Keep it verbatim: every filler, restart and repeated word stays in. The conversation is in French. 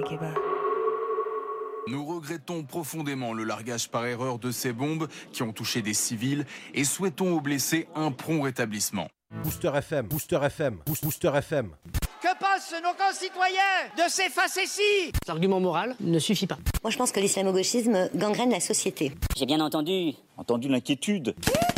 Keba. Nous regrettons profondément le largage par erreur de ces bombes qui ont touché des civils et souhaitons aux blessés un prompt rétablissement. Booster F M, Booster F M, Booster F M. Que pensent nos concitoyens de ces facéties ? L'argument moral ne suffit pas. Moi, je pense que l'islamo-gauchisme gangrène la société. J'ai bien entendu. Entendu l'inquiétude.